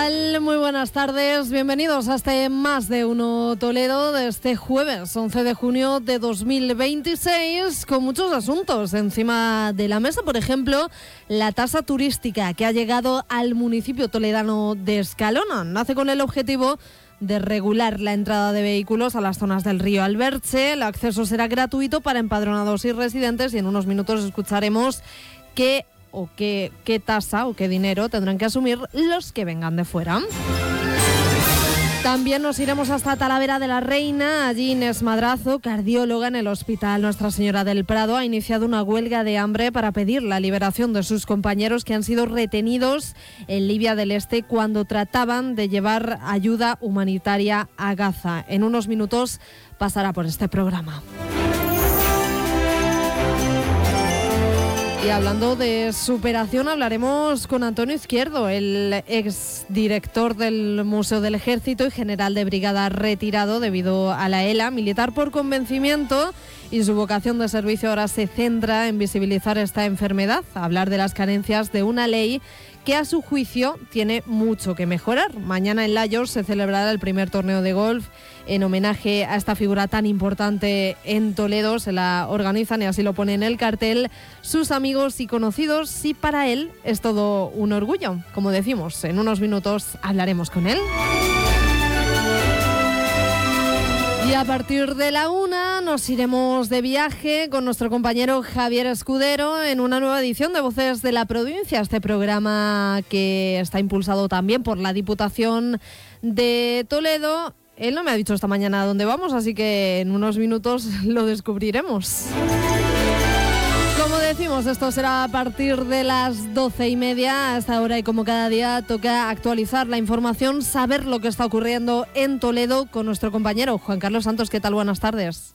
tal? Muy buenas tardes. Bienvenidos a este Más de Uno Toledo de este jueves 11 de junio de 2026, con muchos asuntos encima de la mesa. Por ejemplo, la tasa turística que ha llegado al municipio toledano de Escalona. Nace con el objetivo de regular la entrada de vehículos a las zonas del río Alberche. El acceso será gratuito para empadronados y residentes, y en unos minutos escucharemos qué tasa o qué dinero tendrán que asumir los que vengan de fuera. También nos iremos hasta Talavera de la Reina. Allí Inés Madrazo, cardióloga en el Hospital Nuestra Señora del Prado, ha iniciado una huelga de hambre para pedir la liberación de sus compañeros que han sido retenidos en Libia del Este cuando trataban de llevar ayuda humanitaria a Gaza. En unos minutos pasará por este programa. Y hablando de superación, hablaremos con Antonio Izquierdo, el exdirector del Museo del Ejército y general de brigada retirado debido a la ELA, militar por convencimiento, y su vocación de servicio ahora se centra en visibilizar esta enfermedad, hablar de las carencias de una ley que a su juicio tiene mucho que mejorar. Mañana en Layos se celebrará el primer torneo de golf en homenaje a esta figura tan importante en Toledo. Se la organizan, y así lo pone en el cartel, sus amigos y conocidos, y para él es todo un orgullo. Como decimos, en unos minutos hablaremos con él. Y a partir de la 1 nos iremos de viaje con nuestro compañero Javier Escudero en una nueva edición de Voces de la Provincia, este programa que está impulsado también por la Diputación de Toledo. Él no me ha dicho esta mañana a dónde vamos, así que en unos minutos lo descubriremos. Como decimos, esto será a partir de las 12:30. A esta hora, y como cada día, toca actualizar la información, saber lo que está ocurriendo en Toledo con nuestro compañero Juan Carlos Santos. ¿Qué tal? Buenas tardes.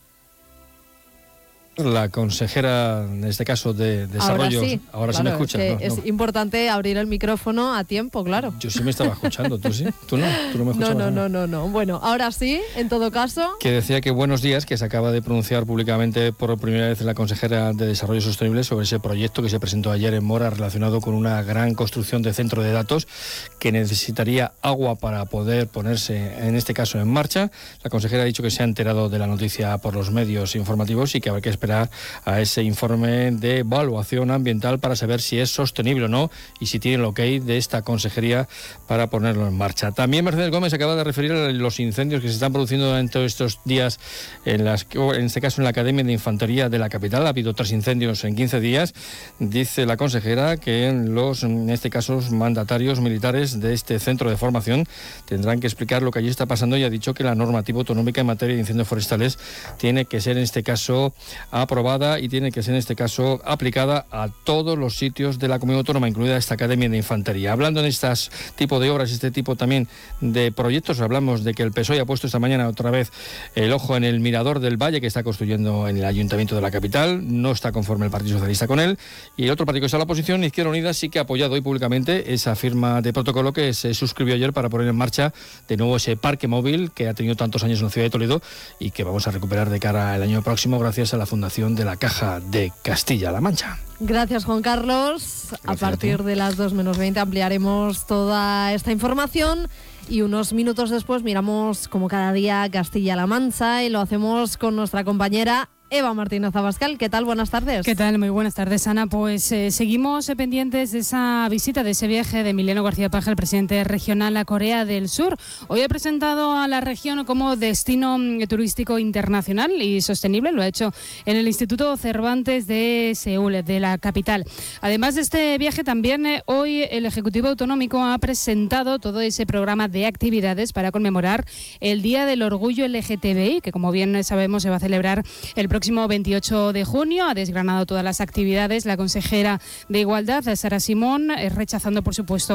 La consejera, en este caso de Desarrollo, ahora sí me escuchas. Es importante abrir el micrófono a tiempo, claro. Yo sí me estaba escuchando, ¿tú sí? ¿Tú no me escuchabas? No. Bueno, ahora sí, en todo caso. Que decía que buenos días, que se acaba de pronunciar públicamente por primera vez la consejera de Desarrollo Sostenible sobre ese proyecto que se presentó ayer en Mora, relacionado con una gran construcción de centro de datos que necesitaría agua para poder ponerse, en este caso, en marcha. La consejera ha dicho que se ha enterado de la noticia por los medios informativos y que habrá que esperar a ese informe de evaluación ambiental para saber si es sostenible o no y si tiene el ok de esta consejería para ponerlo en marcha. También Mercedes Gómez acaba de referir a los incendios que se están produciendo durante estos días en este caso en la Academia de Infantería de la capital. Ha habido 3 incendios en 15 días. Dice la consejera que en este caso, mandatarios militares de este centro de formación tendrán que explicar lo que allí está pasando, y ha dicho que la normativa autonómica en materia de incendios forestales tiene que ser en este caso aprobada y tiene que ser en este caso aplicada a todos los sitios de la comunidad autónoma, incluida esta Academia de Infantería. Hablando de este tipo de obras, este tipo también de proyectos, hablamos de que el PSOE ha puesto esta mañana otra vez el ojo en el Mirador del Valle que está construyendo en el Ayuntamiento de la capital. No está conforme el Partido Socialista con él, y el otro partido que está en la oposición, Izquierda Unida, sí que ha apoyado hoy públicamente esa firma de protocolo que se suscribió ayer para poner en marcha de nuevo ese parque móvil que ha tenido tantos años en la ciudad de Toledo y que vamos a recuperar de cara al año próximo gracias a la Fundación de la Caja de Castilla-La Mancha. Gracias, Juan Carlos. Gracias. A partir de las 2:20 ampliaremos toda esta información, y unos minutos después miramos, como cada día, Castilla-La Mancha, y lo hacemos con nuestra compañera Eva Martínez Abascal. ¿Qué tal? Buenas tardes. ¿Qué tal? Muy buenas tardes, Ana. Pues seguimos pendientes de esa visita, de ese viaje de Emiliano García Paje, el presidente regional, a Corea del Sur. Hoy ha presentado a la región como destino turístico internacional y sostenible. Lo ha hecho en el Instituto Cervantes de Seúl, de la capital. Además de este viaje, también hoy el Ejecutivo Autonómico ha presentado todo ese programa de actividades para conmemorar el Día del Orgullo LGTBI, que, como bien sabemos, se va a celebrar el próximo 28 de junio. Ha desgranado todas las actividades la consejera de Igualdad, Sara Simón, rechazando, por supuesto,